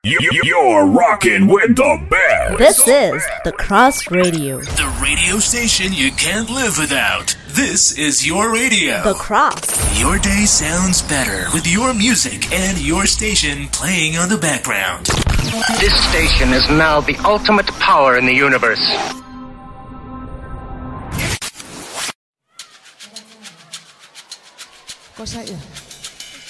You're rocking with the best. This is The Cross Radio. The radio station you can't live without. This is your radio. The Cross. Your day sounds better with your music and your station playing on the background. This station is now the ultimate power in the universe. Kok saya?